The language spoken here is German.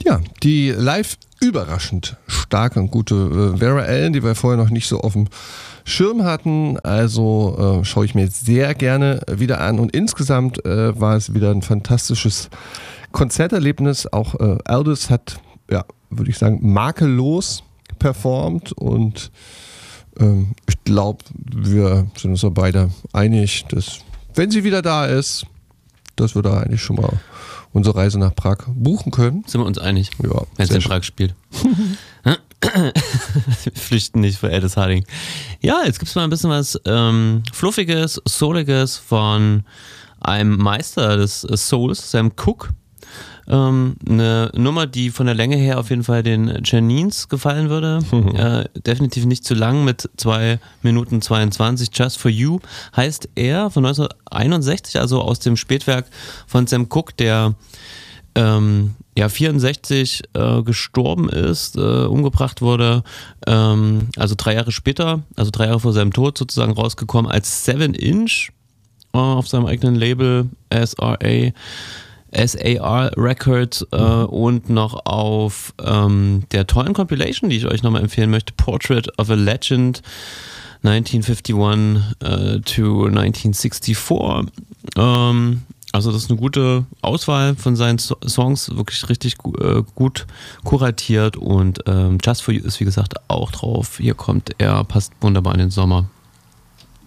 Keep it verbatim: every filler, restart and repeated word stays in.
Ja, die live überraschend starke und gute äh, Vera Ellen, die wir vorher noch nicht so auf dem Schirm hatten. Also äh, schaue ich mir jetzt sehr gerne wieder an. Und insgesamt äh, war es wieder ein fantastisches Konzerterlebnis. Auch äh, Aldous hat, ja, würde ich sagen, makellos performt. Und ähm, ich glaube, wir sind uns ja beide einig, dass, wenn sie wieder da ist, dass wir da eigentlich schon mal unsere Reise nach Prag buchen können. Sind wir uns einig? Ja. Wenn es in Prag spielt. Wir flüchten nicht vor Aldous Harding. Ja, jetzt gibt es mal ein bisschen was ähm, Fluffiges, Souliges von einem Meister des Souls, Sam Cooke. Ähm, eine Nummer, die von der Länge her auf jeden Fall den Janines gefallen würde. Mhm. Äh, definitiv nicht zu lang mit zwei Minuten zweiundzwanzig. Just for You heißt er, von neunzehnhunderteinundsechzig, also aus dem Spätwerk von Sam Cooke, der ähm, ja vierundsechzig äh, gestorben ist, äh, umgebracht wurde, ähm, also drei Jahre später, also drei Jahre vor seinem Tod sozusagen rausgekommen als Seven Inch äh, auf seinem eigenen Label S R A S A R Records äh, und noch auf ähm, der tollen Compilation, die ich euch nochmal empfehlen möchte, Portrait of a Legend neunzehnhunderteinundfünfzig äh, to neunzehnhundertvierundsiebzig. Ähm, also das ist eine gute Auswahl von seinen so- Songs, wirklich richtig gu- äh, gut kuratiert und ähm, Just for You ist wie gesagt auch drauf. Hier kommt er, passt wunderbar in den Sommer.